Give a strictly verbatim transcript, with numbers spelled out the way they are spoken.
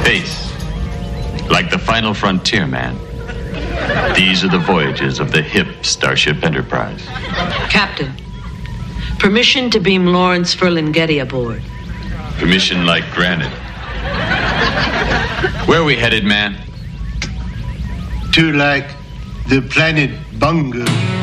Space, like the final frontier, man. These are the voyages of the hip Starship Enterprise. Captain, permission to beam Lawrence Ferlinghetti aboard. Permission like granted. Where are we headed, man? To, like, the planet Bungo.